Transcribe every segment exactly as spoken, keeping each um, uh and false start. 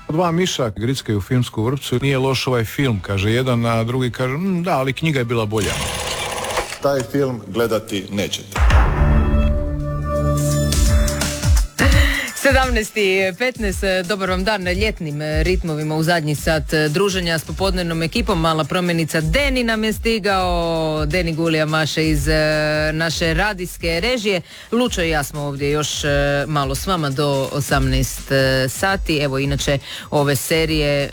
Dva miša grickaju filmsku vrpcu, nije loš ovaj film, kaže jedan, a drugi kaže, mmm, da, ali knjiga je bila bolja. Taj film gledati nećete. sedamnaest i petnaest, dobar vam dan na ljetnim ritmovima u zadnji sat druženja s popodnevnom ekipom. Mala promjenica, Deni nam je stigao, Deni Gulija Maše iz naše radijske režije. Lučo i ja smo ovdje još malo s vama do osamnaest sati. Evo, inače ove serije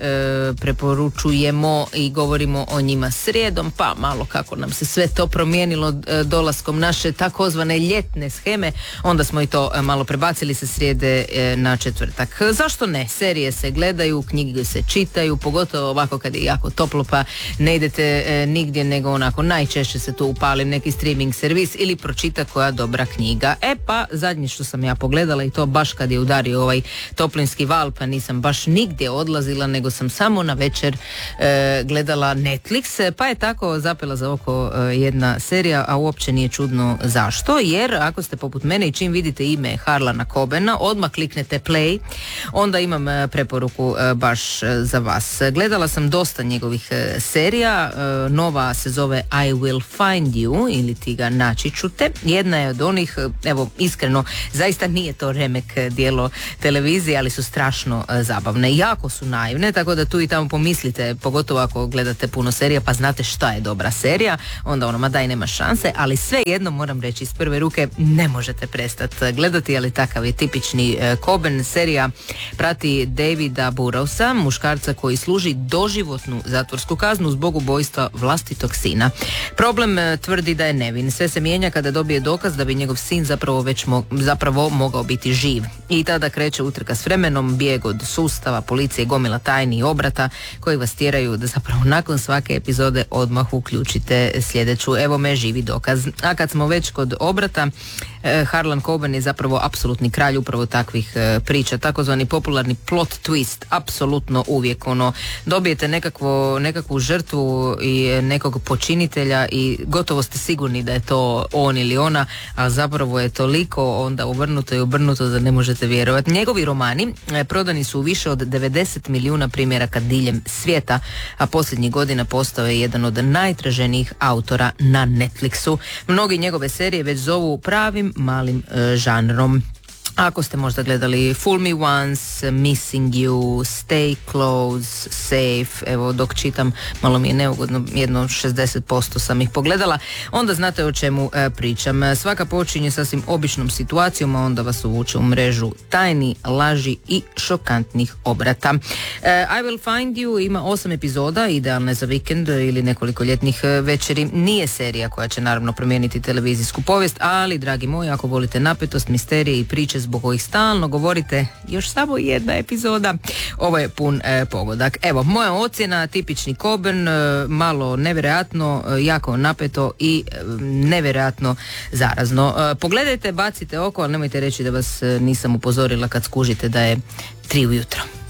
preporučujemo i govorimo o njima srijedom, pa malo kako nam se sve to promijenilo dolaskom naše takozvane ljetne sheme, onda smo i to malo prebacili sa srijede na četvrtak. Zašto ne? Serije se gledaju, knjige se čitaju, pogotovo ovako kad je jako toplo pa ne idete e, nigdje, nego onako najčešće se tu upali neki streaming servis ili pročita koja dobra knjiga. E pa zadnje što sam ja pogledala, i to baš kad je udario ovaj toplinski val, pa nisam baš nigdje odlazila, nego sam samo na večer e, gledala Netflix, pa je tako zapela za oko e, jedna serija, a uopće nije čudno zašto, jer ako ste poput mene i čim vidite ime Harlana Cobena, odmah kliknete play, onda imam preporuku baš za vas. Gledala sam dosta njegovih serija, nova se zove I Will Find You ili Ti ga naći ću te. Jedna je od onih, evo iskreno, zaista nije to remek dijelo televizije, ali su strašno zabavne. Jako su naivne, tako da tu i tamo pomislite, pogotovo ako gledate puno serija pa znate šta je dobra serija, onda ono, ma daj, nema šanse, ali sve jedno moram reći iz prve ruke, ne možete prestati gledati, ali takav je tipični Coben. Serija prati Davida Burrowsa, muškarca koji služi doživotnu zatvorsku kaznu zbog ubojstva vlastitog sina. Problem tvrdi da je nevin. Sve se mijenja kada dobije dokaz da bi njegov sin zapravo već mo- zapravo mogao biti živ. I tada kreće utrka s vremenom, bijeg od sustava, policije, gomila tajni i obrata koji vas tjeraju da zapravo nakon svake epizode odmah uključite sljedeću. Evo me, živi dokaz. A kad smo već kod obrata, Harlan Coben je zapravo apsolutni kralj upravo takvih e, priča, takozvani popularni plot twist, apsolutno uvijek ono, dobijete nekakvo, nekakvu žrtvu i nekog počinitelja i gotovo ste sigurni da je to on ili ona, a zapravo je toliko onda uvrnuto i obrnuto da ne možete vjerovati. Njegovi romani e, prodani su u više od devedeset milijuna primjeraka diljem svijeta, a posljednjih godina postao je jedan od najtraženijih autora na Netflixu. Mnogi njegove serije već zovu pravim malim e, žanrom. Ako ste možda gledali Fool Me Once, Missing You, Stay Close, Safe, evo dok čitam malo mi je neugodno, jedno šezdeset posto sam ih pogledala, onda znate o čemu e, pričam. Svaka počinje sasvim običnom situacijom, a onda vas uvuče u mrežu tajni, laži i šokantnih obrata. E, I Will Find You ima osam epizoda, idealne za vikend ili nekoliko ljetnih večeri. Nije serija koja će naravno promijeniti televizijsku povijest, ali dragi moji, ako volite napetost, misterije i priče zbog kojih stalno govorite još samo jedna epizoda, ovo je pun e, pogodak. Evo, moja ocjena, tipični Coben, e, malo nevjerojatno, e, jako napeto i e, nevjerojatno zarazno. E, pogledajte, bacite oko, ali nemojte reći da vas e, nisam upozorila kad skužite da je tri ujutro.